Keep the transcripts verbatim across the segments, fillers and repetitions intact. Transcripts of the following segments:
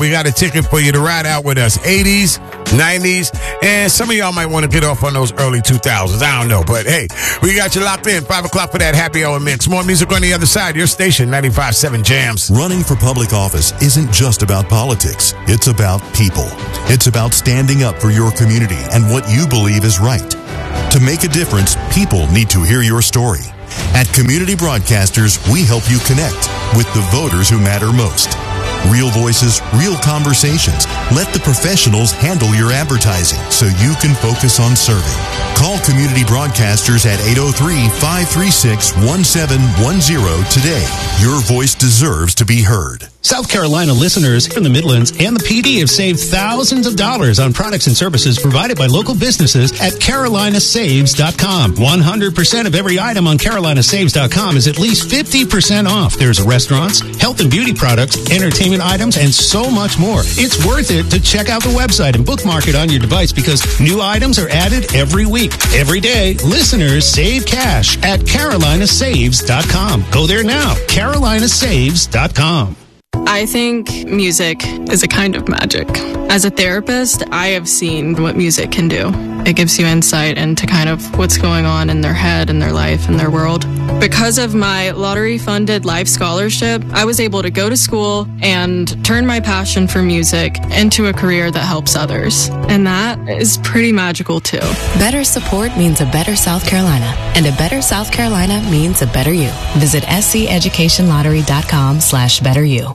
We got a ticket for you to ride out with us. eighties, nineties, and some of y'all might want to get off on those early two thousands. I don't know, but hey, we got you locked in. five o'clock for that happy hour mix. More music on the other side. Your station, ninety-five point seven Jams. Running for public office isn't just about politics. It's about people. It's about standing up for your community and what you believe is right. To make a difference, people need to hear your story. At Community Broadcasters, we help you connect with the voters who matter most. Real voices, real conversations. Let the professionals handle your advertising so you can focus on serving. Call Community Broadcasters at eight oh three, five three six, one seven one zero today. Your voice deserves to be heard. South Carolina listeners from the Midlands and the P D have saved thousands of dollars on products and services provided by local businesses at Carolina Saves dot com. one hundred percent of every item on Carolina Saves dot com is at least fifty percent off. There's restaurants, health and beauty products, entertainment items, and so much more. It's worth it to check out the website and bookmark it on your device because new items are added every week. Every day, listeners save cash at Carolina Saves dot com. Go there now, Carolina Saves dot com. I think music is a kind of magic. As a therapist, I have seen what music can do. It gives you insight into kind of what's going on in their head and their life and their world. Because of my lottery-funded life scholarship, I was able to go to school and turn my passion for music into a career that helps others. And that is pretty magical, too. Better support means a better South Carolina, and a better South Carolina means a better you. Visit sceducationlottery.com slash better you.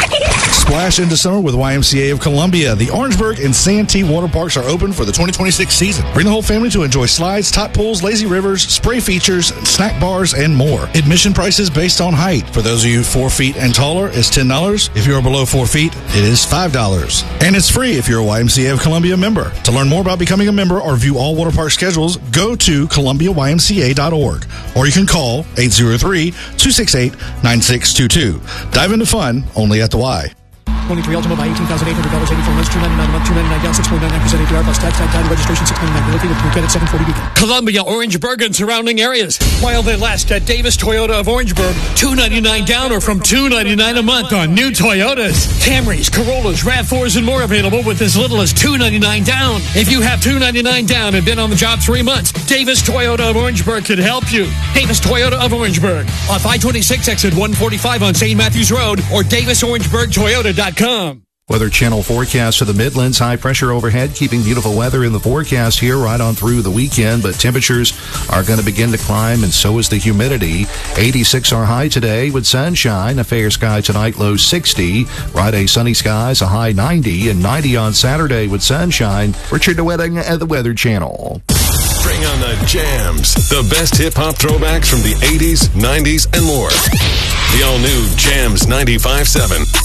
Splash into summer with Y M C A of Columbia. The Orangeburg and Santee water parks are open for the twenty twenty-six season. Bring the whole family to enjoy slides, top pools, lazy rivers, spray features, snack bars, and more. Admission prices based on height. For those of you four feet and taller, is ten dollars. If you are below four feet, it is five dollars. And it's free if you're a Y M C A of Columbia member. To learn more about becoming a member or view all water park schedules, go to columbia y m c a dot org. Or you can call eight oh three, two six eight, nine six two two. Dive into fun only at the Y. twenty-three Ultima by eighteen thousand eight hundred dollars, eighty-four months, two ninety-nine a month, two ninety-nine down, six point nine nine percent A P R plus tax, time, registration, six ninety-nine penalty with new credit, seven forty beacon. Columbia, Orangeburg, and surrounding areas. While they last at Davis Toyota of Orangeburg, two ninety-nine down or from two ninety-nine a month on new Toyotas. Camrys, Corollas, RAV fours, and more available with as little as two ninety-nine down. If you have two ninety-nine down and been on the job three months, Davis Toyota of Orangeburg can help you. Davis Toyota of Orangeburg on five twenty-six exit one forty-five on Saint Matthews Road or davis orangeburg toyota dot com. Weather Channel forecast for the Midlands. High pressure overhead, keeping beautiful weather in the forecast here right on through the weekend, but temperatures are going to begin to climb, and so is the humidity. eighty-six our high today with sunshine. A fair sky tonight, low sixty. Friday, sunny skies, a high ninety, and ninety on Saturday with sunshine. Richard DeWetting at the Weather Channel. Bring on the jams. The best hip-hop throwbacks from the eighties, nineties, and more. The all-new Jams ninety-five point seven.